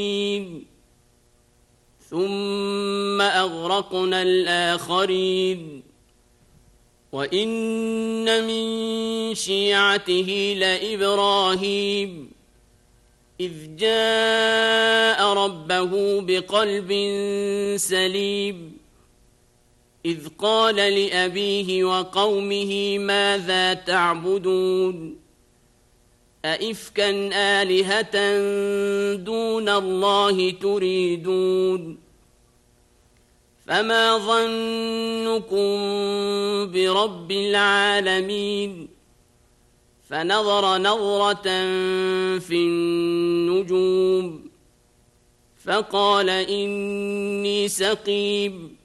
ثم أغرقنا الآخرين وإن من شيعته لإبراهيم إذ جاء ربه بقلب سليم إذ قال لأبيه وقومه ماذا تعبدون أئفكا آلهة دون الله تريدون فما ظنكم برب العالمين فنظر نظرة في النجوم فقال إني سقيم